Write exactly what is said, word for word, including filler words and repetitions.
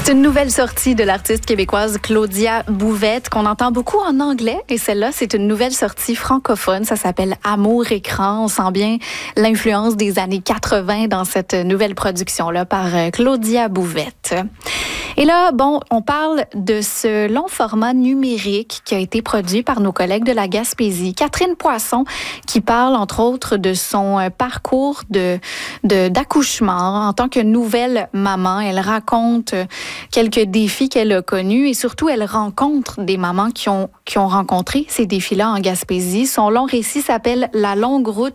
C'est une nouvelle sortie de l'artiste québécoise Claudia Bouvette qu'on entend beaucoup en anglais et celle-là, c'est une nouvelle sortie francophone. Ça s'appelle Amour écran. On sent bien l'influence des années quatre-vingts dans cette nouvelle production-là par Claudia Bouvette. Et là, bon, on parle de ce long format numérique qui a été produit par nos collègues de la Gaspésie. Catherine Poisson, qui parle entre autres de son parcours de, de d'accouchement en tant que nouvelle maman. Elle raconte quelques défis qu'elle a connus et surtout, elle rencontre des mamans qui ont, qui ont rencontré ces défis-là en Gaspésie. Son long récit s'appelle « La longue route